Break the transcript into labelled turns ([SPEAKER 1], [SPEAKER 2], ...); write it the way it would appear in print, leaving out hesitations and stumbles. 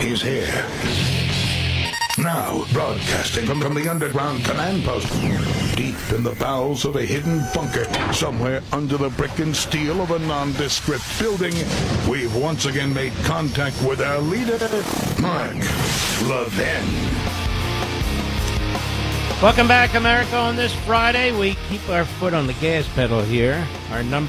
[SPEAKER 1] He's here. Now, broadcasting from the underground command post, deep in the bowels of a hidden bunker, somewhere under the brick and steel of a nondescript building, we've once again made contact with our leader, Mark Levin.
[SPEAKER 2] Welcome back, America. On this Friday, we keep our foot on the gas pedal here. Our